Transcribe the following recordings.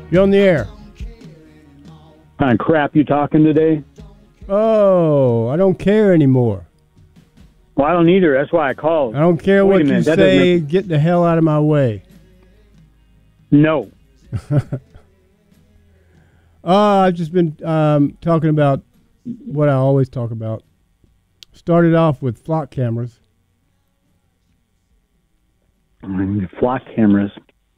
You're on the air. Kind of crap you talking today? Oh, I don't care anymore. Well, I don't either. That's why I called. I don't care what you say. Get the hell out of my way. No. I've just been talking about what I always talk about. Started off with flock cameras. Flock cameras.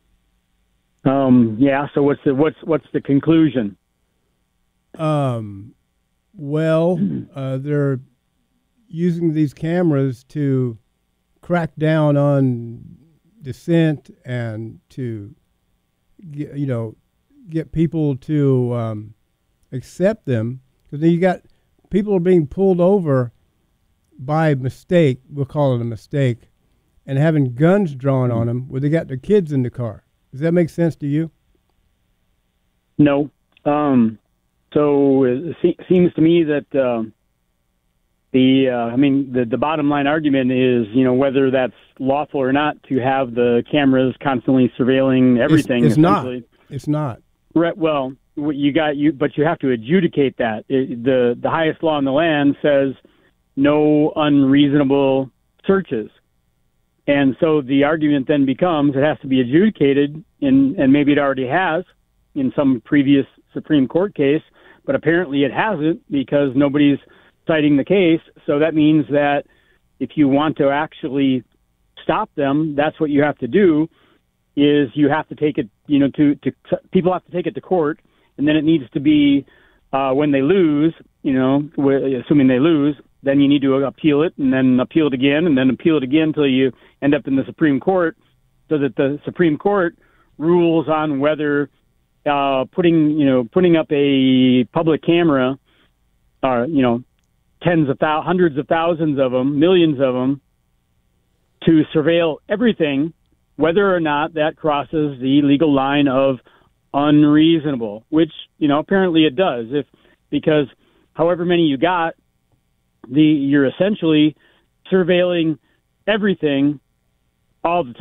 Yeah. So what's the conclusion? Well, they're using these cameras to crack down on dissent and to get people to accept them. Because then you got people are being pulled over by mistake. We'll call it a mistake, and having guns drawn on them where they got their kids in the car. Does that make sense to you? No. So it seems to me that the bottom line argument is, whether that's lawful or not to have the cameras constantly surveilling everything. It's not. It's not. Right. Well, but you have to adjudicate that. The highest law in the land says no unreasonable searches. And so the argument then becomes it has to be adjudicated, and maybe it already has in some previous Supreme Court case, but apparently it hasn't because nobody's citing the case. So that means that if you want to actually stop them, that's what you have to do, is you have to take it, people have to take it to court, and then it needs to be when they lose, assuming they lose, then you need to appeal it and then appeal it again and then appeal it again until you end up in the Supreme Court, so that the Supreme Court rules on whether putting up a public camera, hundreds of thousands of them, millions of them, to surveil everything, whether or not that crosses the legal line of unreasonable, which, apparently it does. Because however many you got, you're essentially surveilling everything all the time.